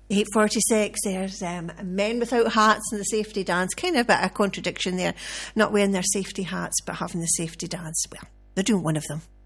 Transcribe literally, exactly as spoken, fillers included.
eight forty-six, there's um, men without hats and the safety dance. Kind of a bit of a contradiction there. Not wearing their safety hats, but having the safety dance. Well, they're doing one of them.